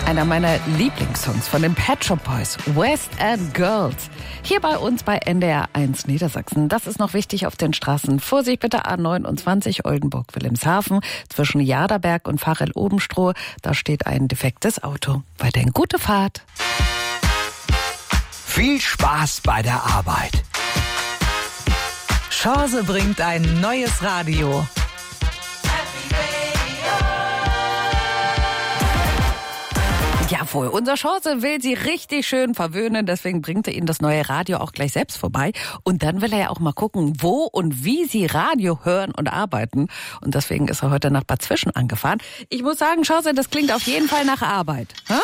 Einer meiner Lieblingssongs von den Pet Shop Boys, West End Girls. Hier bei uns bei NDR 1 Niedersachsen. Das ist noch wichtig auf den Straßen. Vorsicht bitte, A29 Oldenburg-Wilhelmshaven zwischen Jaderberg und Pfarrell-Obenstroh. Da steht ein defektes Auto. Weiterhin gute Fahrt. Viel Spaß bei der Arbeit. Chance bringt ein neues Radio. Jawohl, unser Chance will Sie richtig schön verwöhnen, deswegen bringt er Ihnen das neue Radio auch gleich selbst vorbei. Und dann will er ja auch mal gucken, wo und wie Sie Radio hören und arbeiten. Und deswegen ist er heute nach Bad Zwischen angefahren. Ich muss sagen, Chance, das klingt auf jeden Fall nach Arbeit. Ha?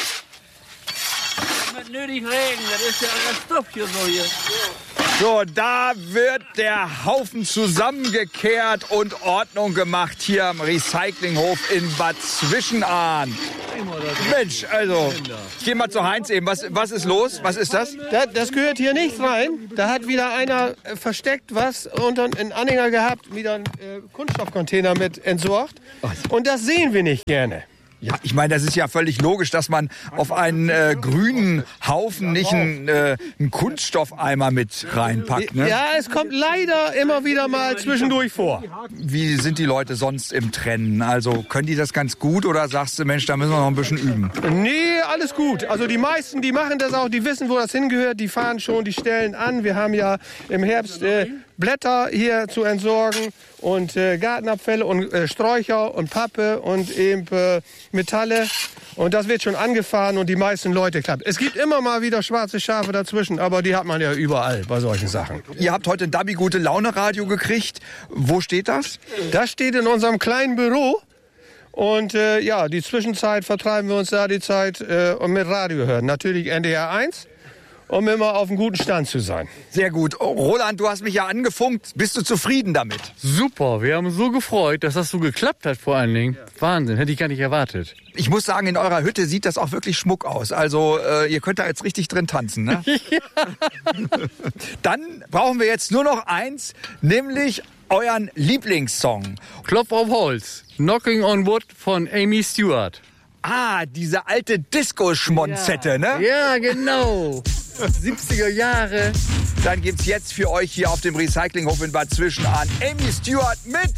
Mit nötig Regen, das ist ja alles Stoff hier so hier. So, da wird der Haufen zusammengekehrt und Ordnung gemacht hier am Recyclinghof in Bad Zwischenahn. Mensch, also, ich gehe mal zu Heinz eben. Was ist los? Was ist das? Das gehört hier nicht rein. Da hat wieder einer versteckt was unter einen Anhänger gehabt, wieder einen Kunststoffcontainer mit entsorgt. Und das sehen wir nicht gerne. Ja, ich meine, das ist ja völlig logisch, dass man auf einen grünen Haufen nicht einen Kunststoffeimer mit reinpackt. Ne? Ja, es kommt leider immer wieder mal zwischendurch vor. Wie sind die Leute sonst im Trennen? Also können die das ganz gut oder sagst du, Mensch, da müssen wir noch ein bisschen üben? Nee, alles gut. Also die meisten, die machen das auch, die wissen, wo das hingehört, die fahren schon die Stellen an. Wir haben ja im Herbst Blätter hier zu entsorgen und Gartenabfälle und Sträucher und Pappe und eben Metalle. Und das wird schon angefahren und die meisten Leute klappt. Es gibt immer mal wieder schwarze Schafe dazwischen, aber die hat man ja überall bei solchen Sachen. Ihr habt heute ein Dabi Gute Laune Radio gekriegt. Wo steht das? Das steht in unserem kleinen Büro. Und die Zwischenzeit vertreiben wir uns da die Zeit und mit Radio hören. Natürlich NDR 1. Um immer auf einem guten Stand zu sein. Sehr gut. Roland, du hast mich ja angefunkt. Bist du zufrieden damit? Super, wir haben uns so gefreut, dass das so geklappt hat vor allen Dingen. Wahnsinn, hätte ich gar nicht erwartet. Ich muss sagen, in eurer Hütte sieht das auch wirklich Schmuck aus. Also ihr könnt da jetzt richtig drin tanzen, ne? Ja. Dann brauchen wir jetzt nur noch eins, nämlich euren Lieblingssong. Klopf auf Holz, Knocking on Wood von Amy Stewart. Ah, diese alte Disco-Schmonzette, ne? Ja, genau. 70er Jahre. Dann gibt's jetzt für euch hier auf dem Recyclinghof in Bad Zwischenahn Amy Stewart mit